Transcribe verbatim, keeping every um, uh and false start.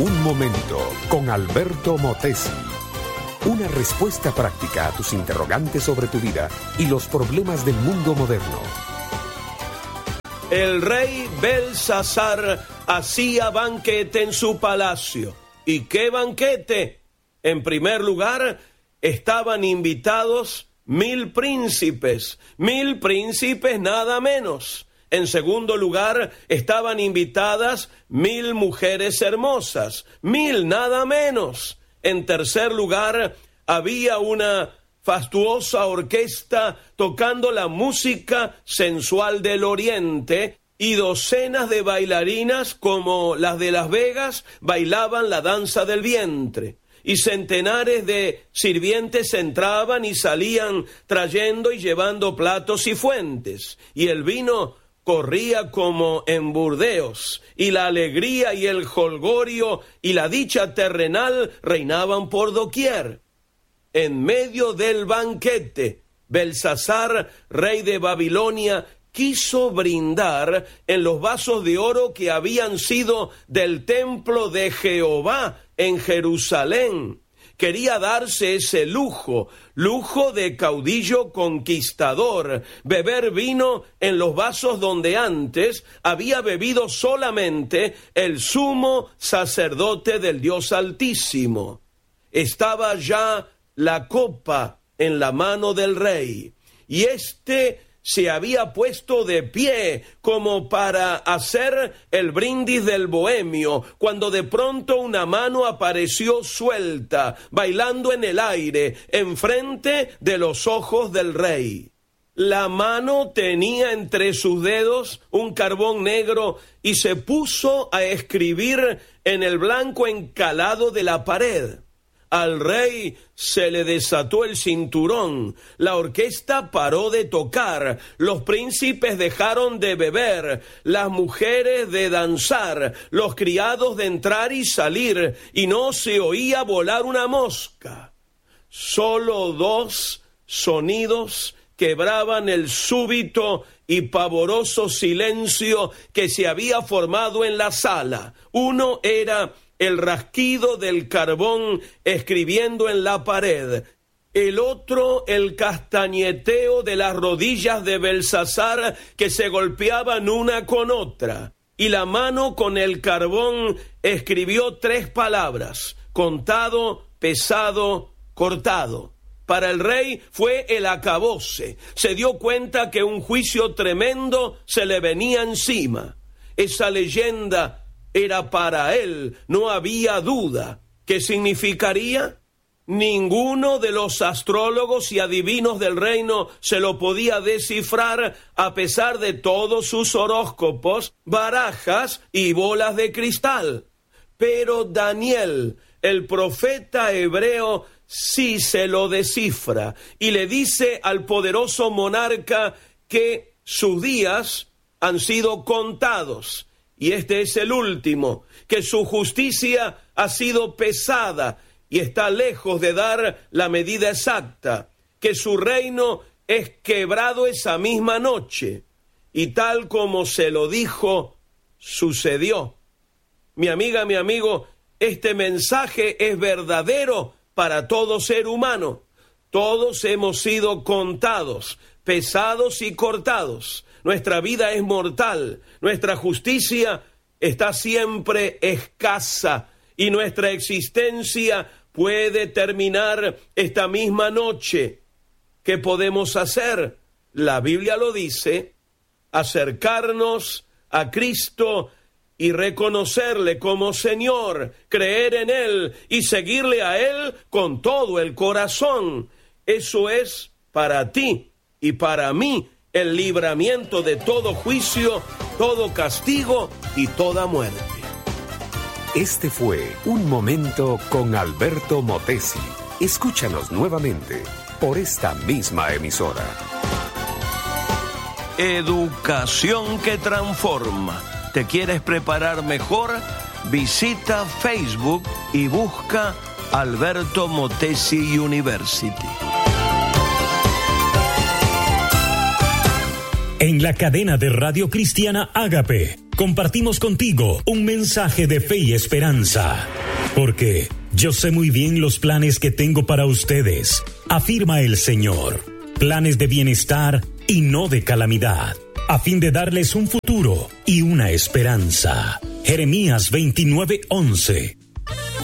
Un momento con Alberto Motesi. Una respuesta práctica a tus interrogantes sobre tu vida y los problemas del mundo moderno. El rey Belsasar hacía banquete en su palacio. ¿Y qué banquete? En primer lugar, estaban invitados mil príncipes, mil príncipes nada menos. En segundo lugar, estaban invitadas mil mujeres hermosas, mil nada menos. En tercer lugar, había una fastuosa orquesta tocando la música sensual del oriente y docenas de bailarinas como las de Las Vegas bailaban la danza del vientre. Y centenares de sirvientes entraban y salían trayendo y llevando platos y fuentes. Y el vino corría como en Burdeos, y la alegría y el jolgorio y la dicha terrenal reinaban por doquier. En medio del banquete, Belsasar, rey de Babilonia, quiso brindar en los vasos de oro que habían sido del templo de Jehová en Jerusalén. Quería darse ese lujo, lujo de caudillo conquistador, beber vino en los vasos donde antes había bebido solamente el sumo sacerdote del Dios Altísimo. Estaba ya la copa en la mano del rey, y éste se había puesto de pie como para hacer el brindis del bohemio, cuando de pronto una mano apareció suelta, bailando en el aire, enfrente de los ojos del rey. La mano tenía entre sus dedos un carbón negro y se puso a escribir en el blanco encalado de la pared. Al rey se le desató el cinturón, la orquesta paró de tocar, los príncipes dejaron de beber, las mujeres de danzar, los criados de entrar y salir, y no se oía volar una mosca. Solo dos sonidos quebraban el súbito y pavoroso silencio que se había formado en la sala. Uno era el rasquido del carbón escribiendo en la pared. El otro, el castañeteo de las rodillas de Belsasar que se golpeaban una con otra. Y la mano con el carbón escribió tres palabras: contado, pesado, cortado. Para el rey fue el acabose. Se dio cuenta que un juicio tremendo se le venía encima. Esa leyenda era para él, no había duda. ¿Qué significaría? Ninguno de los astrólogos y adivinos del reino se lo podía descifrar a pesar de todos sus horóscopos, barajas y bolas de cristal. Pero Daniel, el profeta hebreo, sí se lo descifra y le dice al poderoso monarca que sus días han sido contados. Y este es el último, que su justicia ha sido pesada y está lejos de dar la medida exacta, que su reino es quebrado esa misma noche. Y tal como se lo dijo, sucedió. Mi amiga, mi amigo, este mensaje es verdadero para todo ser humano. Todos hemos sido contados, pesados y cortados. Nuestra vida es mortal, nuestra justicia está siempre escasa y nuestra existencia puede terminar esta misma noche. ¿Qué podemos hacer? La Biblia lo dice: acercarnos a Cristo y reconocerle como Señor, creer en Él y seguirle a Él con todo el corazón. Eso es para ti y para mí el libramiento de todo juicio, todo castigo y toda muerte. Este fue Un Momento con Alberto Motesi. Escúchanos nuevamente por esta misma emisora. Educación que transforma. ¿Te quieres preparar mejor? Visita Facebook y busca Alberto Motesi University. En la cadena de Radio Cristiana Ágape, compartimos contigo un mensaje de fe y esperanza. Porque yo sé muy bien los planes que tengo para ustedes, afirma el Señor. Planes de bienestar y no de calamidad, a fin de darles un futuro y una esperanza. Jeremías veintinueve once.